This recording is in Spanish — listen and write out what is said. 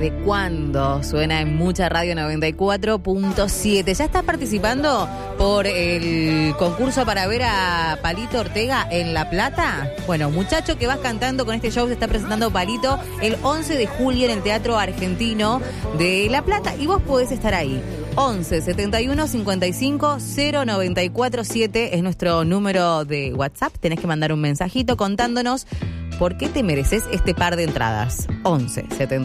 ¿De cuándo? Suena en Mucha Radio 94.7. ¿Ya estás participando por el concurso para ver a Palito Ortega en La Plata? Bueno, muchacho que vas cantando con este show, se está presentando Palito el 11 de julio en el Teatro Argentino de La Plata y vos podés estar ahí. 11 71 55 094 7 es nuestro número de WhatsApp. Tenés que mandar un mensajito contándonos por qué te mereces este par de entradas. 11 71